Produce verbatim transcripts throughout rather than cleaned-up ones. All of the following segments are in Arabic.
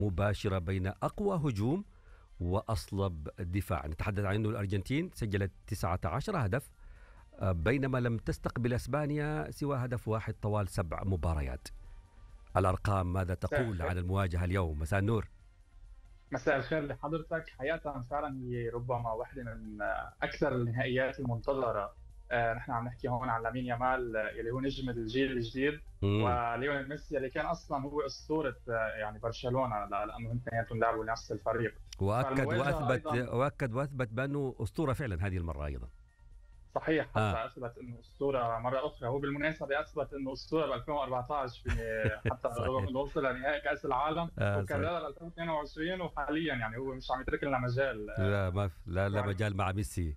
مباشرة بين أقوى هجوم وأصلب دفاع. نتحدث عن أنه الأرجنتين سجلت تسعة عشر هدف بينما لم تستقبل إسبانيا سوى هدف واحد طوال سبع مباريات. الأرقام ماذا تقول عن المواجهة اليوم؟ مساء النور. مساء الخير لحضرتك. حقيقة فعلا هي ربما واحدة من أكثر النهائيات المنتظرة. آه، نحن عم نحكي هون عن لامين يامال، آه، يلي هو نجم الجيل الجديد، مم. وليونيل ميسي اللي كان أصلا هو أسطورة آه، يعني برشلونة، لأنه هم اثنيناتهم لعبوا نفس الفريق. وأكد فالمواجهة وأثبت أيضا وأكد وأثبت بأنه أسطورة فعلا هذه المرة أيضا. صحيح، حتى آه اثبت انه اسطوره مره اخرى. هو بالمناسبه اثبت انه اسطوره ب ألفين وأربعطعش، حتى صحيح. رغم انه وصل لنهائي كاس العالم، آه صحيح. وكررها ب ألفين واثنين وعشرين، وحاليا يعني هو مش عم يترك لنا مجال. لا ما في لا لا آه، مجال مع ميسي.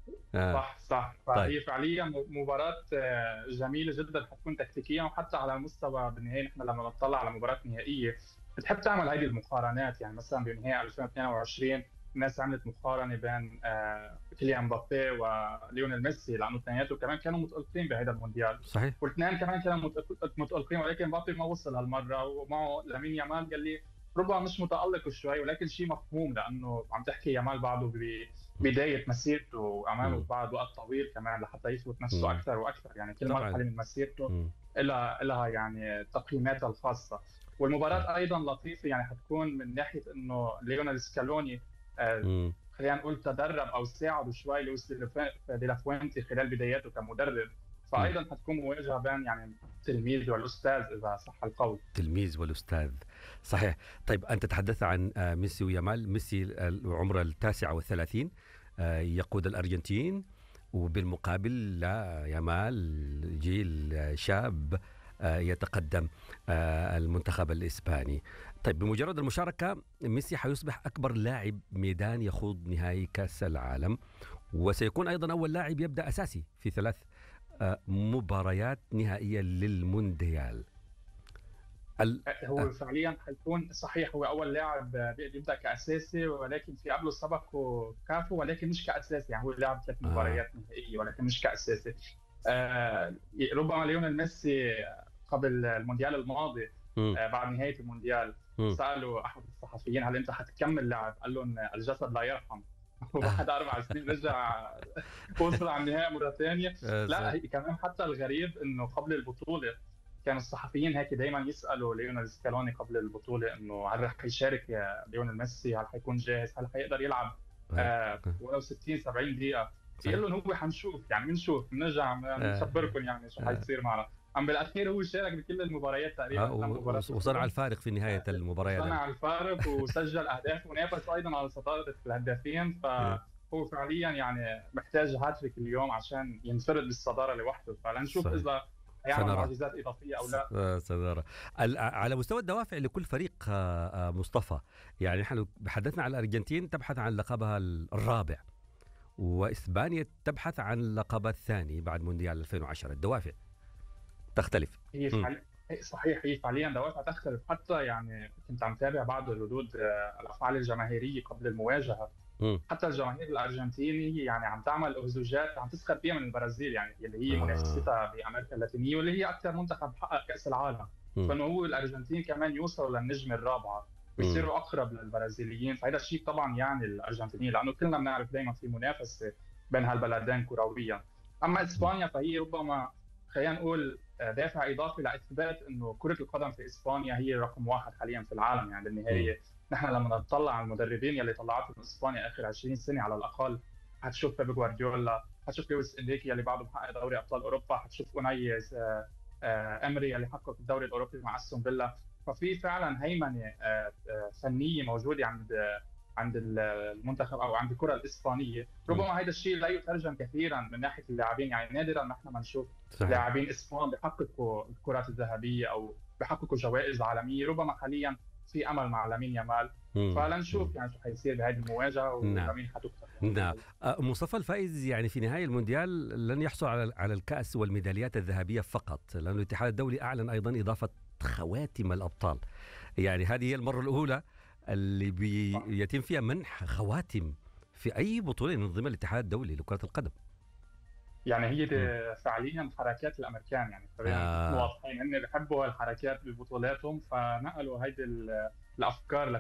آه صح صح. طيب. فهي فعليا مباراة آه، جميلة جدا، حتكون تكتيكيا وحتى على المستوى. بالنهاية نحن لما نطلع على مباراة نهائية بتحب تعمل هذه المقارنات. يعني مثلا بنهائي ألفين واثنين وعشرين الناس عملت مقارنة بين آه، كيليان مبابي وليونيل ميسي، لأنه اثنيناتهم كمان كانوا متألقين بهذا المونديال، صحيح. والاثنين كمان كانوا متألق- متألقين، ولكن مبابي ما وصل هالمرة، ومعه لامين يامال قال لي ربما مش متألق شوي، ولكن شيء مفهوم لأنه عم تحكي يامال بعده بداية مسيرته، وأمامه مم. بعد وقت طويل كمان لحتى يثبت نفسه مم. أكثر وأكثر. يعني كل طبعا. مرحلة من مسيرته مم. لها لها يعني تقييماتها الخاصة. والمباراة أيضا لطيفة، يعني حتكون من ناحية إنه ليونيل سكالوني آه، مم. خلينا نقول تدرب أو ساعده شوي لويس ديلافوينتي خلال بداياته كمدرب، مم. فأيضا حتكون مواجهة بين يعني التلميذ والأستاذ إذا صح القول. تلميذ والأستاذ. صحيح. طيب أنت تحدثت عن آه، ميسي ويامال. ميسي عمره التاسعة والثلاثين، آه، يقود الأرجنتين، وبالمقابل لا، يامال جيل شاب آه، يتقدم آه، المنتخب الإسباني. طيب بمجرد المشاركة ميسي حيصبح أكبر لاعب ميدان يخوض نهائي كأس العالم، وسيكون أيضا أول لاعب يبدأ أساسي في ثلاث آه، مباريات نهائية للمونديال. ال... هو آه. فعليا حيكون صحيح هو اول لاعب بيبدا كاساسي، ولكن في قبله سبقه كافو، ولكن مش كاساسي. يعني هو لعب ثلاث آه. مباريات نهائيه ولكن مش كاساسي. آه ربما ليونيل ميسي قبل المونديال الماضي، مم. آه بعد نهايه المونديال، مم. سالوا احد الصحفيين هل انت حتكمل لعب؟ قال لهم الجسد لا يرحم. آه. وبعد اربع سنين رجع وصل على النهائي مره ثانيه. آه. لا، صحيح. هي كمان حتى الغريب انه قبل البطوله كان الصحفيين هيك دائما يسالوا ليونيل سكالوني قبل البطوله انه هل رح يشارك يا ليونيل ميسي؟ هل حيكون جاهز؟ هل حيقدر يلعب آه. آه آه. ولو ستين سبعين دقيقه؟ صحيح. بيقول لهم هو حنشوف، يعني بنشوف بنرجع آه. بنخبركم يعني شو آه. حيصير معنا. أم بالاخير هو شارك بكل المباريات آه. تقريبا، ثمان و- مباريات وصنع لعبهم، الفارق في نهاية المباريات. وصنع الفارق وسجل اهداف ونافس ايضا على صداره الهدافين. آه. فهو فعليا يعني محتاج هاتريك اليوم عشان ينفرد بالصداره لوحده، فلنشوف صحيح. اذا هيعمل سنرى. معجزات اضافيه او س- لا. آه، سنرى. ال- على مستوى الدوافع لكل فريق، آه، آه، مصطفى، يعني نحن حدثنا عن الأرجنتين تبحث عن لقبها الرابع، وإسبانيا تبحث عن لقبها الثاني بعد مونديال ألفين وعشرة. الدوافع تختلف. هي مم. فعليا صحيح، هي فعليا دوافع تختلف. حتى يعني كنت عم تابع بعض الردود آه، الافعال الجماهيريه قبل المواجهه. مم. حتى الجماهير الارجنتينيه يعني عم تعمل اهزوجات، عم تسخر فيها من البرازيل، يعني اللي هي آه. منافستها بامريكا اللاتينيه واللي هي اكثر منتخب حقق كاس العالم. مم. فانه هو الارجنتين كمان يوصلوا للنجمه الرابعه مم. ويصيروا اقرب للبرازيليين، فهذا الشيء طبعا يعني الارجنتينيين، لانه كلنا بنعرف دائما في منافسه بين هالبلدين كرويا. اما اسبانيا فهي ربما خلينا نقول آه، دافع اضافي لاثبات انه كره القدم في اسبانيا هي رقم واحد حاليا في العالم. يعني مم. بالنهايه نحن لما نطلع على المدربين يلي طلعتهم اسبانيا اخر عشرين سنه على الاقل، حتشوف بيب جوارديولا، حتشوف لويس انريكي يلي بعده محقق دوري ابطال اوروبا، حتشوف اوناي آه، آه، امري يلي حقق الدوري الاوروبي مع استون فيلا. ففي فعلا هيمنه آه، آه، فنيه موجوده عند آه، عند المنتخب او عند الكره الاسبانيه. مم. ربما هذا الشيء لا يترجم كثيرا من ناحيه اللاعبين، يعني نادرا ما احنا بنشوف صحيح. لاعبين اسبان بيحققوا الكرات الذهبيه او بيحققوا جوائز عالميه. ربما حاليا في امل مع لامين يامال، مم. مم. فلنشوف يعني شو حيصير بهذه المواجهه نعم. ولمين حتكسب نعم. يعني. آه، مصطفى، الفائز يعني في نهاية المونديال لن يحصل على على الكأس والميداليات الذهبية فقط، لأن الاتحاد الدولي أعلن أيضا إضافة خواتم الأبطال. يعني هذه هي المرة الأولى اللي بيتم فيها منح خواتم في أي بطولة ينظمها الاتحاد الدولي لكرة القدم. يعني هي مم. دي فعليا حركات الامريكان، يعني خلينا نكون آه. واضحين، هن بيحبوا هالحركات ببطولاتهم، فنقلوا هيدي الافكار